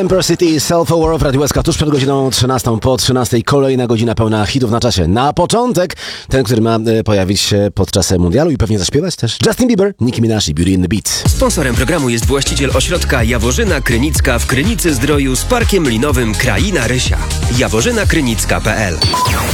Temper City, Self-Aware w Radiu SK tuż przed godziną 13. Po 13. kolejna godzina pełna hitów na czasie. Na początek ten, który ma pojawić się podczas mundialu i pewnie zaśpiewać też. Justin Bieber, Nicki Minaj i Beauty in the Beat. Sponsorem programu jest właściciel ośrodka Jaworzyna Krynicka w Krynicy Zdroju z Parkiem Linowym Kraina Rysia. jaworzynakrynicka.pl